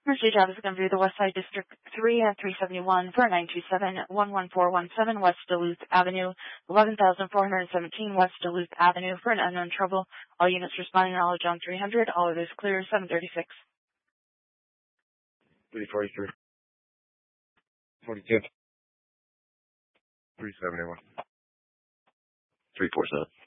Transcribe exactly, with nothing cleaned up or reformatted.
Emergency job is going to be the West Side District three at three seventy-one for nine two seven, one one four one seven West Duluth Avenue, eleven thousand four hundred seventeen West Duluth Avenue for an unknown trouble. All units responding, knowledge on three hundred. All of those clear, seven thirty-six. three forty-three. forty-two. three seventy-one. three forty-seven.